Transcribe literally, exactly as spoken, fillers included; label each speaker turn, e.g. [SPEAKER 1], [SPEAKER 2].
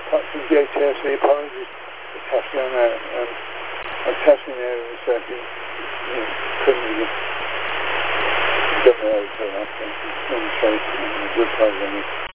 [SPEAKER 1] Some J T S A apologies for testing on that. Um, I'm testing there in a second. You know, couldn't even get that out of the demonstration. I'm a good part of it.